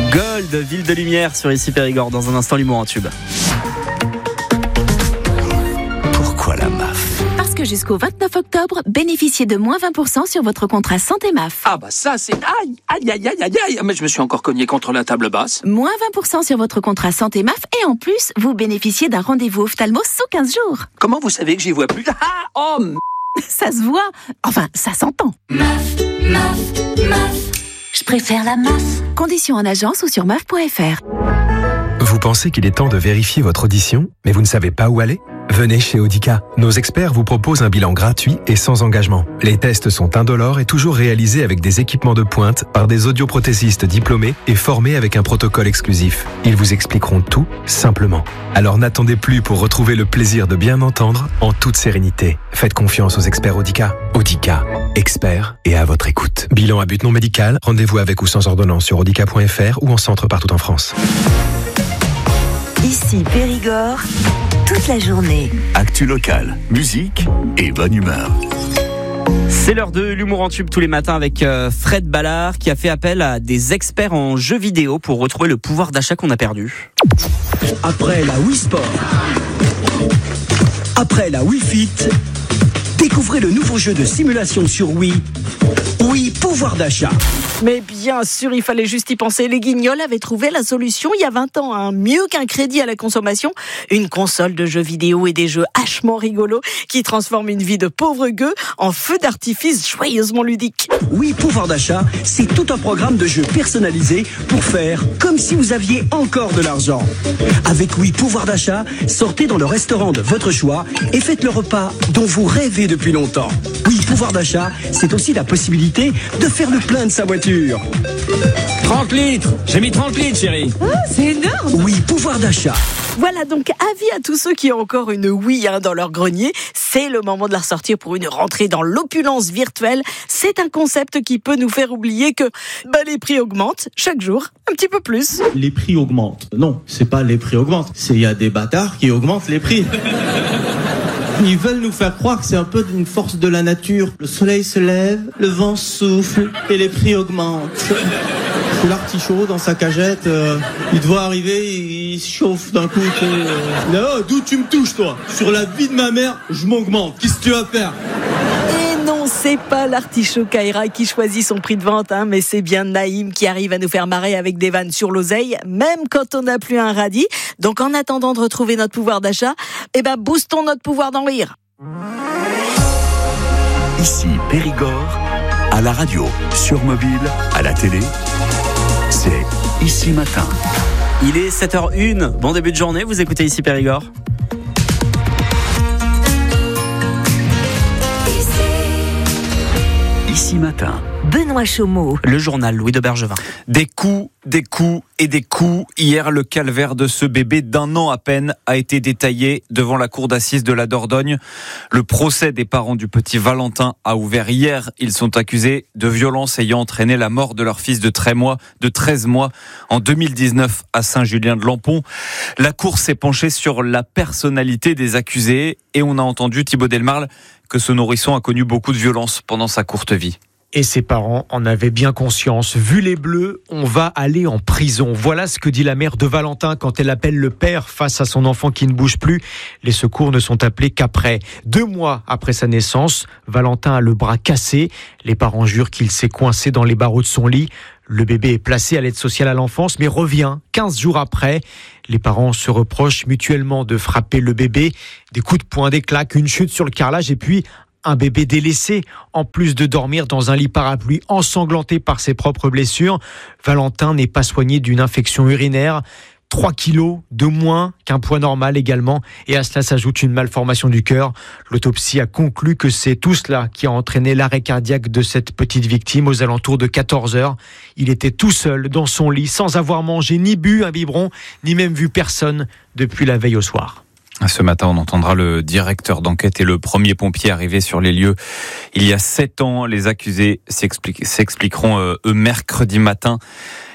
Gold, Ville de Lumière sur Ici Périgord. Dans un instant, l'humour en tube. Pourquoi la MAF ? Parce que jusqu'au 29 octobre, bénéficiez de moins 20% sur votre contrat santé MAF. Ah bah ça c'est... Aïe. Mais je me suis encore cogné contre la table basse. Moins 20% sur votre contrat santé MAF et en plus, vous bénéficiez d'un rendez-vous ophtalmo sous 15 jours. Comment vous savez que j'y vois plus ? Ça se voit. Enfin, ça s'entend. MAF. Je préfère la MAF. Conditions en agence ou sur maf.fr. Vous pensez qu'il est temps de vérifier votre audition, mais vous ne savez pas où aller ? Venez chez Audica. Nos experts vous proposent un bilan gratuit et sans engagement. Les tests sont indolores et toujours réalisés avec des équipements de pointe par des audioprothésistes diplômés et formés avec un protocole exclusif. Ils vous expliqueront tout simplement. Alors n'attendez plus pour retrouver le plaisir de bien entendre en toute sérénité. Faites confiance aux experts Audica. Audica, experts et à votre écoute. Bilan à but non médical. Rendez-vous avec ou sans ordonnance sur audica.fr ou en centre partout en France. Ici Périgord, toute la journée. Actu locale, musique et bonne humeur. C'est l'heure de l'humour en tube tous les matins avec Fred Ballard qui a fait appel à des experts en jeux vidéo pour retrouver le pouvoir d'achat qu'on a perdu. Après la Wii Sport, après la Wii Fit, découvrez le nouveau jeu de simulation sur Wii. Wii Pouvoir d'achat. Mais bien sûr, il fallait juste y penser. Les Guignols avaient trouvé la solution il y a 20 ans. Mieux qu'un crédit à la consommation, une console de jeux vidéo et des jeux hachement rigolos qui transforment une vie de pauvre gueux en feu d'artifice joyeusement ludique. Wii Pouvoir d'achat, c'est tout un programme de jeux personnalisés pour faire comme si vous aviez encore de l'argent. Avec Wii Pouvoir d'achat, sortez dans le restaurant de votre choix et faites le repas dont vous rêvez depuis longtemps. Wii Pouvoir d'achat, c'est aussi la possibilité de faire le plein de sa voiture. 30 litres. J'ai mis 30 litres, chérie. Oh, c'est énorme. Oui, pouvoir d'achat. Voilà donc avis à tous ceux qui ont encore une Wii dans leur grenier. C'est le moment de la ressortir pour une rentrée dans l'opulence virtuelle. C'est un concept qui peut nous faire oublier que les prix augmentent chaque jour un petit peu plus. Les prix augmentent. Non, c'est pas les prix augmentent. Il y a des bâtards qui augmentent les prix. Ils veulent nous faire croire que c'est un peu d'une force de la nature. Le soleil se lève, le vent souffle et les prix augmentent. C'est l'artichaut dans sa cagette, il doit arriver, il se chauffe d'un coup. Là, d'où tu me touches toi ? Sur la vie de ma mère, je m'augmente. Qu'est-ce que tu vas faire ? Et non, c'est pas l'artichaut Kaira qui choisit son prix de vente, mais c'est bien Naïm qui arrive à nous faire marrer avec des vannes sur l'oseille, même quand on n'a plus un radis. Donc en attendant de retrouver notre pouvoir d'achat, boostons notre pouvoir d'en rire. Ici Périgord, à la radio, sur mobile, à la télé, c'est Ici Matin. Il est 7h01, bon début de journée, vous écoutez Ici Périgord. Ici Matin. Benoît Chaumeau. Le journal Louis de Bergevin. Des coups et des coups. Hier, le calvaire de ce bébé d'1 an à peine a été détaillé devant la cour d'assises de la Dordogne. Le procès des parents du petit Valentin a ouvert hier. Ils sont accusés de violences ayant entraîné la mort de leur fils de 13 mois en 2019 à Saint-Julien-de-Lampont. La cour s'est penchée sur la personnalité des accusés et on a entendu Thibaut Delmarle que ce nourrisson a connu beaucoup de violences pendant sa courte vie. Et ses parents en avaient bien conscience. Vu les bleus, on va aller en prison. Voilà ce que dit la mère de Valentin quand elle appelle le père face à son enfant qui ne bouge plus. Les secours ne sont appelés qu'après. 2 mois après sa naissance, Valentin a le bras cassé. Les parents jurent qu'il s'est coincé dans les barreaux de son lit. Le bébé est placé à l'aide sociale à l'enfance, mais revient 15 jours après. Les parents se reprochent mutuellement de frapper le bébé. Des coups de poing, des claques, une chute sur le carrelage et puis un bébé délaissé, en plus de dormir dans un lit parapluie ensanglanté par ses propres blessures. Valentin n'est pas soigné d'une infection urinaire. 3 kilos de moins qu'un poids normal également. Et à cela s'ajoute une malformation du cœur. L'autopsie a conclu que c'est tout cela qui a entraîné l'arrêt cardiaque de cette petite victime aux alentours de 14 heures. Il était tout seul dans son lit, sans avoir mangé ni bu un biberon, ni même vu personne depuis la veille au soir. Ce matin, on entendra le directeur d'enquête et le premier pompier arrivé sur les lieux. Il y a 7 ans, les accusés s'expliqueront eux mercredi matin.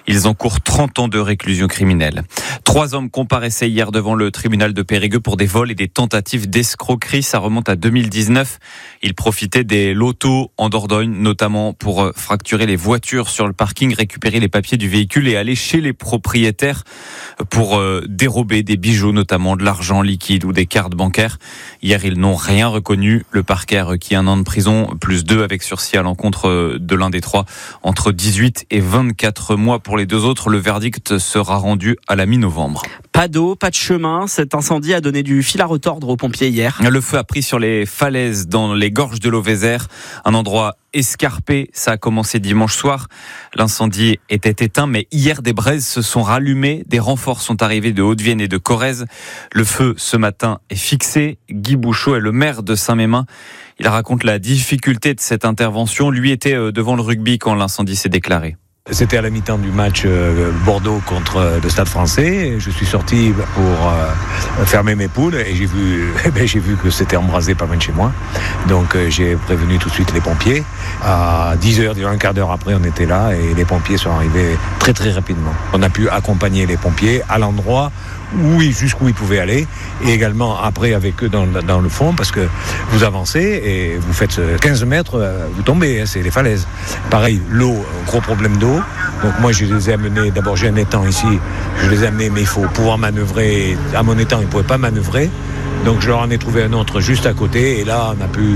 Ils encourent 30 ans de réclusion criminelle. 3 hommes comparaissaient hier devant le tribunal de Périgueux pour des vols et des tentatives d'escroquerie. Ça remonte à 2019. Ils profitaient des lotos en Dordogne, notamment pour fracturer les voitures sur le parking, récupérer les papiers du véhicule et aller chez les propriétaires pour dérober des bijoux, notamment de l'argent liquide ou des cartes bancaires. Hier, ils n'ont rien reconnu. Le parquet a requis 1 an de prison, plus 2 avec sursis à l'encontre de l'un des 3, entre 18 et 24 mois pour les 2 autres. Le verdict sera rendu à la mi-novembre. Pas d'eau, pas de chemin. Cet incendie a donné du fil à retordre aux pompiers hier. Le feu a pris sur les falaises dans les gorges de l'Auvézère, un endroit escarpé. Ça a commencé dimanche soir. L'incendie était éteint, mais hier des braises se sont rallumées. Des renforts sont arrivés de Haute-Vienne et de Corrèze. Le feu ce matin est fixé. Guy Bouchot est le maire de Saint-Mémin. Il raconte la difficulté de cette intervention. Lui était devant le rugby quand l'incendie s'est déclaré. C'était à la mi-temps du match Bordeaux contre le Stade Français. Je suis sorti pour fermer mes poules et j'ai vu que c'était embrasé pas loin de chez moi. Donc j'ai prévenu tout de suite les pompiers. À 10h, un quart d'heure après, on était là et les pompiers sont arrivés très très rapidement. On a pu accompagner les pompiers à l'endroit jusqu'où ils pouvaient aller, et également après avec eux dans le fond, parce que vous avancez et vous faites 15 mètres, vous tombez, c'est les falaises. Pareil, l'eau, gros problème d'eau. Donc moi je les ai amenés, d'abord j'ai un étang ici, je les ai amenés, mais il faut pouvoir manœuvrer. À mon étang, ils ne pouvaient pas manœuvrer, donc je leur en ai trouvé un autre juste à côté, et là on a pu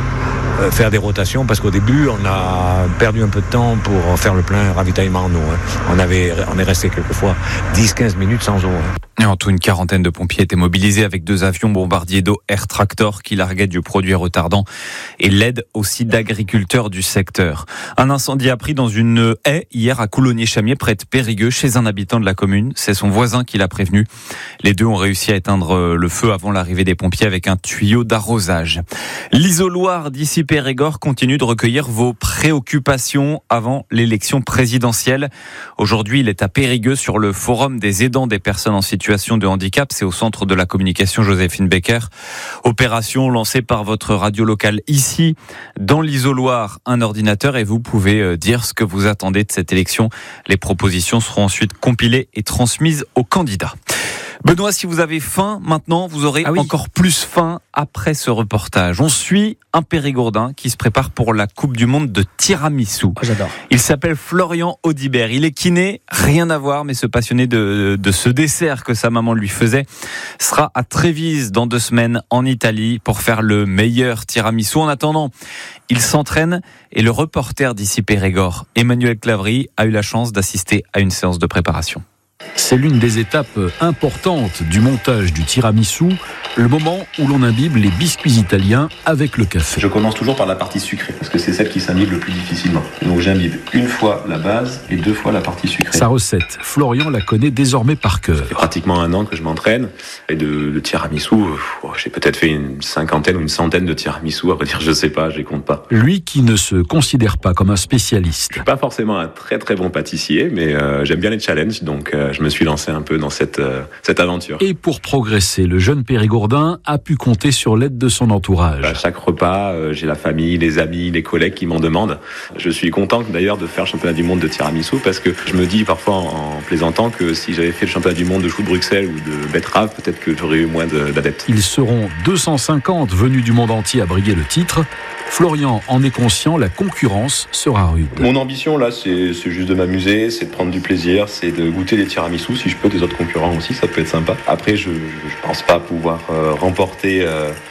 faire des rotations, parce qu'au début on a perdu un peu de temps pour faire le plein ravitaillement en eau. On est resté quelquefois 10-15 minutes sans eau. Et en tout, une quarantaine de pompiers étaient mobilisés avec 2 avions bombardiers d'eau Air Tractor qui larguaient du produit retardant et l'aide aussi d'agriculteurs du secteur. Un incendie a pris dans une haie hier à Coulommiers-Chamiers, près de Périgueux, chez un habitant de la commune. C'est son voisin qui l'a prévenu. Les 2 ont réussi à éteindre le feu avant l'arrivée des pompiers avec un tuyau d'arrosage. L'isoloir d'ici Périgord continue de recueillir vos préoccupations avant l'élection présidentielle. Aujourd'hui, il est à Périgueux sur le forum des aidants des personnes en situation de handicap. C'est au centre de la communication Joséphine Becker. Opération lancée par votre radio locale ici, dans l'isoloir, un ordinateur, et vous pouvez dire ce que vous attendez de cette élection. Les propositions seront ensuite compilées et transmises aux candidats. Benoît, si vous avez faim maintenant, vous aurez encore plus faim après ce reportage. On suit un Périgourdin qui se prépare pour la Coupe du Monde de tiramisu. J'adore. Il s'appelle Florian Audibert. Il est kiné, rien à voir, mais ce passionné de ce dessert que sa maman lui faisait sera à Trévise dans 2 semaines en Italie pour faire le meilleur tiramisu. En attendant, il s'entraîne et le reporter d'ici Périgord, Emmanuel Clavry, a eu la chance d'assister à une séance de préparation. C'est l'une des étapes importantes du montage du tiramisu, le moment où l'on imbibe les biscuits italiens avec le café. Je commence toujours par la partie sucrée, parce que c'est celle qui s'imbibe le plus difficilement. Donc j'imbibe 1 fois la base et 2 fois la partie sucrée. Sa recette, Florian la connaît désormais par cœur. Ça fait pratiquement 1 an que je m'entraîne. Et de tiramisu, j'ai peut-être fait une 50aine ou une centaine de tiramisu. À vrai dire, je sais pas, je les compte pas. Lui qui ne se considère pas comme un spécialiste. Je suis pas forcément un très très bon pâtissier, mais j'aime bien les challenges, donc je me suis lancé un peu dans cette aventure. Et pour progresser, le jeune Périgourdin a pu compter sur l'aide de son entourage. À chaque repas, j'ai la famille, les amis, les collègues qui m'en demandent. Je suis content d'ailleurs de faire le championnat du monde de tiramisu, parce que je me dis parfois en plaisantant que si j'avais fait le championnat du monde de choux de Bruxelles ou de betterave, peut-être que j'aurais eu moins d'adeptes. Ils seront 250 venus du monde entier à briguer le titre. Florian en est conscient, la concurrence sera rude. Mon ambition là, c'est juste de m'amuser, c'est de prendre du plaisir, c'est de goûter des tiramisus, si je peux, des autres concurrents aussi, ça peut être sympa. Après, je pense pas pouvoir remporter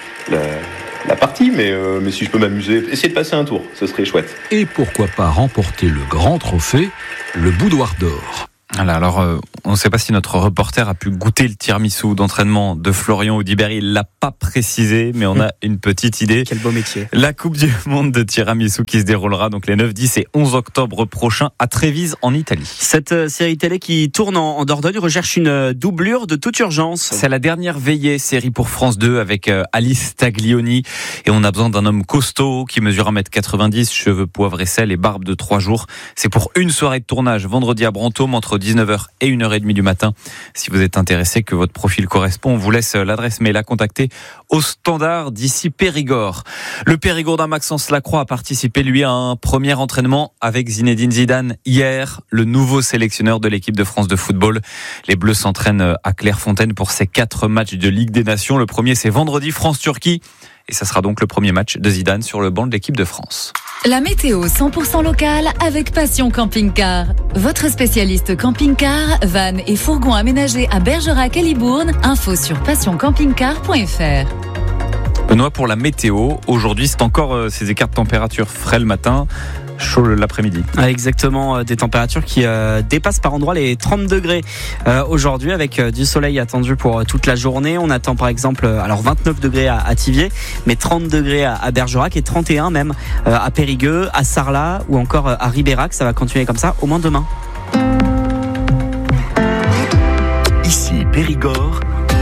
la partie, mais si je peux m'amuser, essayer de passer un tour, ce serait chouette. Et pourquoi pas remporter le grand trophée, le boudoir d'or. Voilà, alors, on ne sait pas si notre reporter a pu goûter le tiramisu d'entraînement de Florian Audibert. Il l'a pas précisé, mais on a une petite idée. Quel beau métier. La Coupe du Monde de tiramisu qui se déroulera donc les 9, 10 et 11 octobre prochains à Trévise en Italie. Cette série télé qui tourne en Dordogne recherche une doublure de toute urgence. C'est la dernière veillée, série pour France 2 avec Alice Taglioni. Et on a besoin d'un homme costaud qui mesure 1m90, cheveux, poivre et sel et barbe de 3 jours. C'est pour une soirée de tournage vendredi à Brantôme entre 10h 19h et 1h30 du matin. Si vous êtes intéressé, que votre profil correspond, on vous laisse l'adresse mail à contacter au standard d'ici Périgord. Le Périgourdin Maxence Lacroix a participé, lui, à un premier entraînement avec Zinedine Zidane hier, le nouveau sélectionneur de l'équipe de France de football. Les Bleus s'entraînent à Clairefontaine pour ces 4 matchs de Ligue des Nations. Le premier, c'est vendredi, France-Turquie. Et ça sera donc le premier match de Zidane sur le banc de l'équipe de France. La météo 100% locale avec Passion Camping-Car. Votre spécialiste camping-car, van et fourgon aménagés à Bergerac et Libourne. Info sur passioncampingcar.fr. Benoît, pour la météo, aujourd'hui, c'est encore ces écarts de température frais le matin, chaud l'après-midi. Exactement, des températures qui dépassent par endroits les 30 degrés aujourd'hui, avec du soleil attendu pour toute la journée. On attend par exemple 29 degrés à Thiviers, mais 30 degrés à Bergerac et 31 même à Périgueux, à Sarlat ou encore à Ribérac. Ça va continuer comme ça au moins demain. Ici Périgord.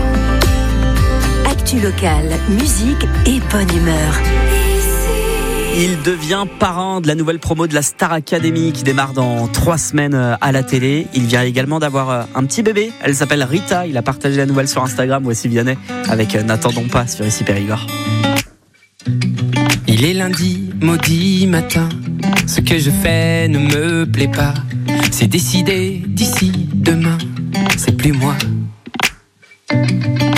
Actu locale, musique et bonne humeur. Il devient parrain de la nouvelle promo de la Star Academy qui démarre dans 3 semaines à la télé. Il vient également d'avoir un petit bébé. Elle s'appelle Rita. Il a partagé la nouvelle sur Instagram. Voici Vianney avec N'attendons pas sur Ici Périgord. Il est lundi, maudit matin. Ce que je fais ne me plaît pas. C'est décidé d'ici demain. C'est plus moi.